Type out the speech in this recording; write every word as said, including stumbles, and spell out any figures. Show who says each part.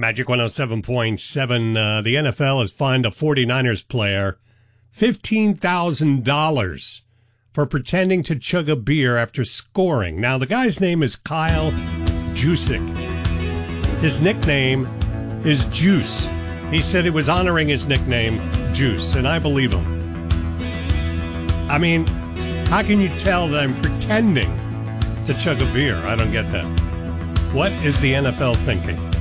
Speaker 1: Magic one oh seven point seven. Uh, the N F L has fined a 49ers player fifteen thousand dollars for pretending to chug a beer after scoring. Now, the guy's name is Kyle Juszczyk. His nickname is Juice. He said it was honoring his nickname, Juice, and I believe him. I mean, how can you tell that I'm pretending to chug a beer? I don't get that. What is the N F L thinking?